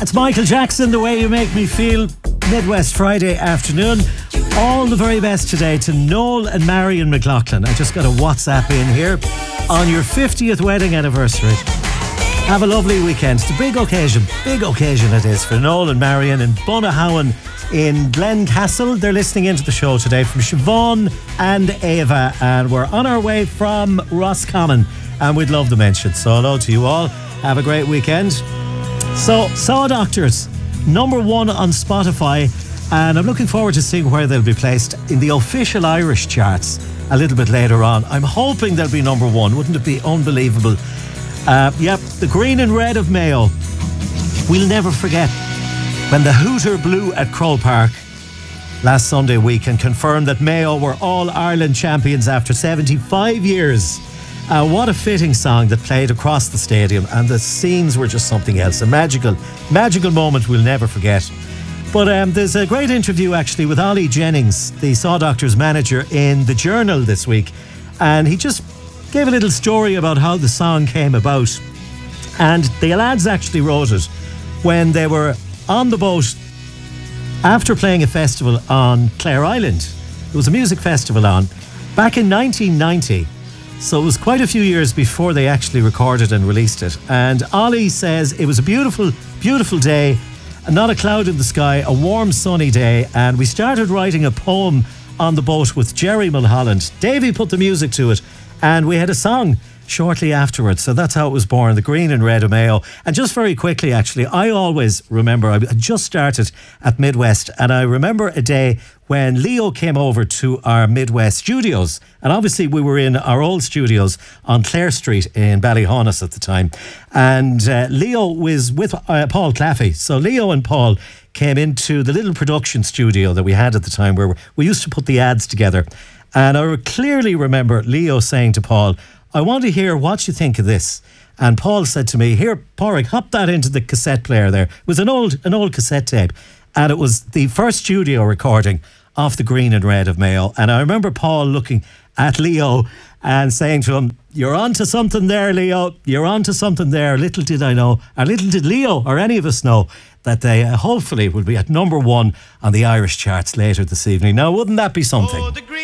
It's Michael Jackson, The Way You Make Me Feel, Midwest Friday afternoon. All the very best today to Noel and Marion McLaughlin. I just got a WhatsApp in here on your 50th wedding anniversary. Have a lovely weekend. It's a big occasion it is for Noel and Marion in Bunahowan in Glencastle. They're listening into the show today from Siobhan and Ava, and we're on our way from Roscommon, and we'd love to mention. So hello to you all. Have a great weekend. So, Saw Doctors, number 1 on Spotify, and I'm looking forward to seeing where they'll be placed in the official Irish charts a little bit later on. I'm hoping they'll be number 1. Wouldn't it be unbelievable? The green and red of Mayo. We'll never forget when the Hooter blew at Croke Park last Sunday week and confirmed that Mayo were All-Ireland champions after 75 years. What a fitting song that played across the stadium, and the scenes were just something else. A magical moment we'll never forget. But there's a great interview actually with Ollie Jennings, the Saw Doctors manager, in the Journal this week, and he just gave a little story about how the song came about. And the lads actually wrote it when they were on the boat after playing a festival on Clare Island. There was a music festival on back in 1990. So it was quite a few years before they actually recorded and released it. And Ollie says it was a beautiful, beautiful day, not a cloud in the sky, a warm sunny day, and we started writing a poem on the boat with Jerry Mulholland. Davey put the music to it, and we had a song shortly afterwards. So that's how it was born, The Green and Red of Mayo. And just very quickly, actually, I always remember, I just started at Midwest, and I remember a day when Leo came over to our Midwest studios. And obviously we were in our old studios on Clare Street in Ballyhonus at the time. And Leo was with Paul Claffey. So Leo and Paul came into the little production studio that we had at the time where we used to put the ads together. And I clearly remember Leo saying to Paul, I want to hear what you think of this. And Paul said to me, here, Pádraig, hop that into the cassette player there. It was an old cassette tape. And it was the first studio recording of The Green and Red of Mayo. And I remember Paul looking at Leo and saying to him, you're on to something there, Leo. You're on to something there. Little did I know, or little did Leo or any of us know, that they hopefully will be at number 1 on the Irish charts later this evening. Now, wouldn't that be something?